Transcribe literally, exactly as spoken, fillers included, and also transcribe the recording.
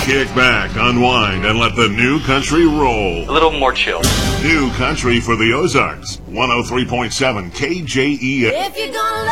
Kick back, unwind, and let the new country roll. A little more chill. New country for the Ozarks. one oh three point seven K J E F. If you're gonna